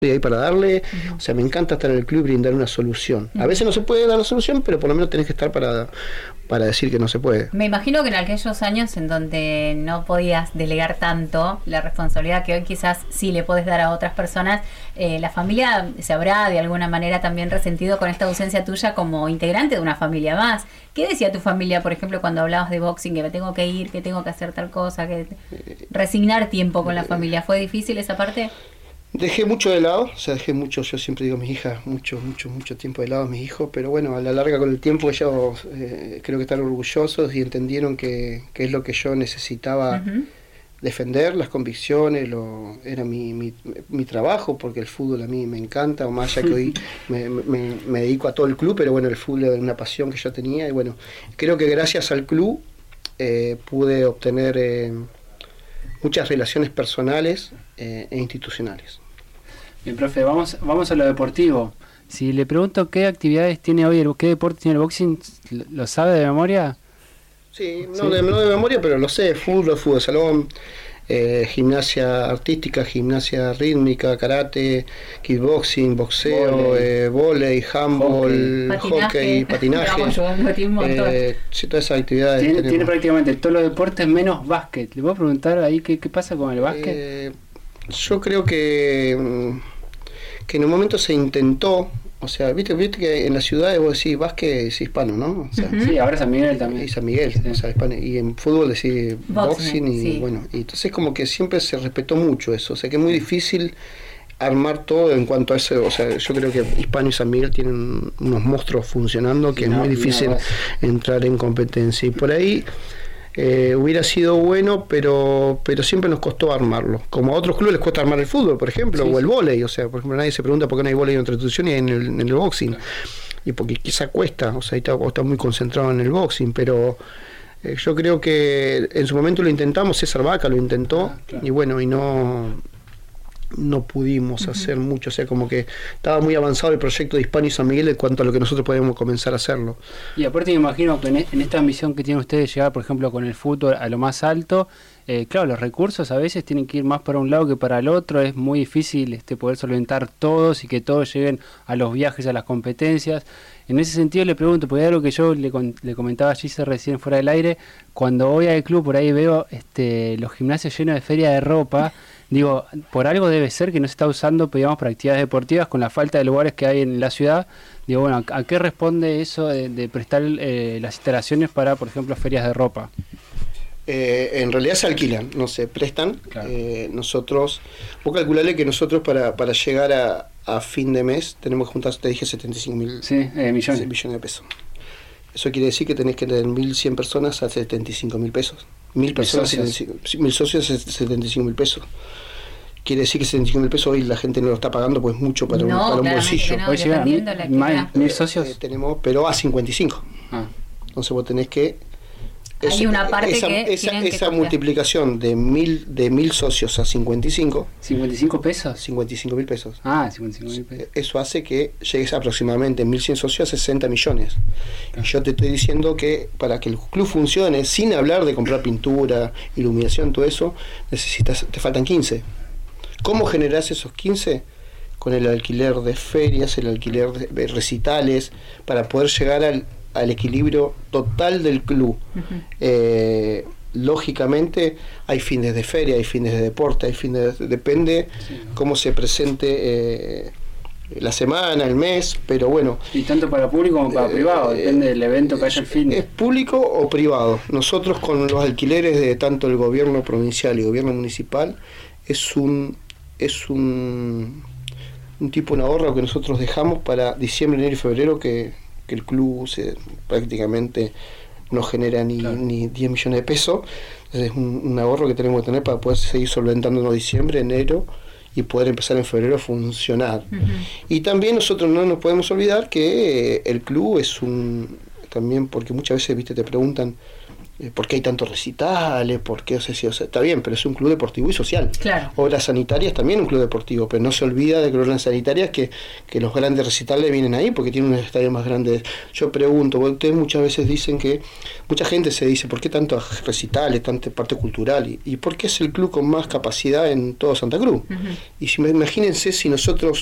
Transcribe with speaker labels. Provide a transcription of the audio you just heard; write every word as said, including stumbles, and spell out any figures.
Speaker 1: ahí para darle, uh-huh. O sea, me encanta estar en el club y brindar una solución. Uh-huh. A veces no se puede dar la solución, pero por lo menos tenés que estar para, para decir que no se puede.
Speaker 2: Me imagino que en aquellos años en donde no podías delegar tanto la responsabilidad que hoy quizás sí le podés dar a otras personas, eh, la familia se habrá de alguna manera también resentido con esta ausencia tuya como integrante de una familia más. ¿Qué decía tu familia, por ejemplo, cuando hablabas de boxing, que me tengo que ir, que tengo que hacer tal cosa, que resignar tiempo con la familia? ¿Fue difícil esa parte?
Speaker 1: Dejé mucho de lado, o sea, dejé mucho, yo siempre digo a mis hijas, mucho, mucho, mucho tiempo de lado a mis hijos, pero bueno, a la larga con el tiempo ellos eh, creo que están orgullosos y entendieron que, que es lo que yo necesitaba uh-huh. defender, las convicciones, lo, era mi, mi, mi trabajo, porque el fútbol a mí me encanta, o más allá que hoy me, me, me dedico a todo el club, pero bueno, el fútbol es una pasión que yo tenía, y bueno, creo que gracias al club eh, pude obtener eh, muchas relaciones personales eh, e institucionales.
Speaker 3: Bien, profe, vamos, vamos a lo deportivo. Si le pregunto qué actividades tiene hoy, el, qué deporte tiene el boxing, ¿lo sabe de memoria?
Speaker 1: Sí, no, ¿Sí? De, no de memoria, pero lo sé: fútbol, fútbol de salón, eh, gimnasia artística, gimnasia rítmica, karate, kickboxing, boxeo, eh, vóley, handball, hockey, patinaje. Eh, sí, todas esas actividades.
Speaker 3: Tiene, tiene prácticamente todos los deportes menos básquet. ¿Le puedo preguntar ahí qué, qué pasa con el básquet?
Speaker 1: Eh, yo creo que, que en un momento se intentó. O sea, viste, viste que en las ciudades vos decís básquet, decís hispano, ¿no? O sea,
Speaker 3: uh-huh. Sí, ahora San Miguel también.
Speaker 1: Y San Miguel, sí. O sea, hispano, y en fútbol decís boxing, boxing y sí. Bueno, y entonces como que siempre se respetó mucho eso, o sea que es muy difícil armar todo en cuanto a eso. O sea, yo creo que Hispano y San Miguel tienen unos monstruos funcionando que sí, es no, muy difícil no, entrar en competencia, y por ahí Eh, hubiera sido bueno, pero pero siempre nos costó armarlo. Como a otros clubes les cuesta armar el fútbol, por ejemplo, sí, o el vóley. O sea, por ejemplo, nadie se pregunta por qué no hay vóley en otra institución y en el, en el boxing. Y porque quizá cuesta, o sea, está, está muy concentrado en el boxing, pero eh, yo creo que en su momento lo intentamos, César Vaca lo intentó, ah, claro. Y bueno, y no... no pudimos uh-huh. hacer mucho, o sea, como que estaba muy avanzado el proyecto de Hispano y San Miguel en cuanto a lo que nosotros podíamos comenzar a hacerlo.
Speaker 3: Y aparte me imagino que en, en esta ambición que tienen ustedes de llegar, por ejemplo, con el fútbol a lo más alto, eh, claro, los recursos a veces tienen que ir más para un lado que para el otro, es muy difícil este poder solventar todos y que todos lleguen a los viajes, a las competencias. En ese sentido le pregunto, porque hay algo que yo le, le comentaba a Gise recién fuera del aire, cuando voy al club por ahí veo este, los gimnasios llenos de feria de ropa. Digo, por algo debe ser que no se está usando, digamos, para actividades deportivas con la falta de lugares que hay en la ciudad. Digo, bueno, ¿a qué responde eso de, de prestar eh, las instalaciones para, por ejemplo, ferias de ropa?
Speaker 1: Eh, en realidad se alquilan, no se prestan. Claro. Eh, nosotros, vos calculale que nosotros para, para llegar a, a fin de mes tenemos que juntar, te dije, setenta y cinco mil
Speaker 3: sí, eh, millones.
Speaker 1: millones de pesos. Eso quiere decir que tenés que tener mil cien personas a setenta y cinco mil pesos. Mil personas, mil socios, setenta y cinco mil pesos. Quiere decir que setenta y cinco mil pesos hoy la gente no lo está pagando, pues mucho para, no, un, para un bolsillo.
Speaker 2: No,
Speaker 1: hoy
Speaker 2: llegan mil,
Speaker 3: mil socios.
Speaker 1: Eh, tenemos, pero a cincuenta y cinco. Ah. Entonces vos tenés que.
Speaker 2: Hay eso, una parte
Speaker 1: esa,
Speaker 2: que
Speaker 1: esa, esa que multiplicación de mil de mil socios a cincuenta y cinco.
Speaker 3: ¿cincuenta y cinco pesos?
Speaker 1: cincuenta y cinco mil pesos.
Speaker 3: Ah, cincuenta y cinco mil pesos.
Speaker 1: Eso hace que llegues aproximadamente en mil cien socios a sesenta millones. Claro. Y yo te estoy diciendo que para que el club funcione, sin hablar de comprar pintura, iluminación, todo eso, necesitas, te faltan quince. ¿Cómo generás esos quince? Con el alquiler de ferias, el alquiler de recitales, para poder llegar al al equilibrio total del club. Uh-huh. Eh, lógicamente hay fines de feria, hay fines de deporte, hay fines de, depende sí. cómo se presente eh, la semana, el mes, pero bueno.
Speaker 3: Y tanto para público como para eh, privado, depende del evento que haya el fin.
Speaker 1: ¿Es público o privado? Nosotros con los alquileres de tanto el gobierno provincial y gobierno municipal es un es un, un tipo de ahorro que nosotros dejamos para diciembre, enero y febrero, que que el club se, prácticamente no genera ni, claro. ni diez millones de pesos. Entonces es un, un ahorro que tenemos que tener para poder seguir solventándonos en diciembre, enero y poder empezar en febrero a funcionar. Uh-huh. Y también nosotros no nos podemos olvidar que eh, el club es un, también porque muchas veces viste te preguntan ¿por qué hay tantos recitales? ¿Por qué? O sea, sí, o sea, está bien, pero es un club deportivo y social.
Speaker 2: Claro.
Speaker 1: Obras Sanitarias también un club deportivo, pero no se olvida de que Obras Sanitarias que, que los grandes recitales vienen ahí porque tienen un estadio más grande. Yo pregunto, ustedes muchas veces dicen que, mucha gente se dice, ¿por qué tantos recitales, tanta parte cultural? Y, y ¿por qué es el club con más capacidad en todo Santa Cruz? Uh-huh. Y si, imagínense si nosotros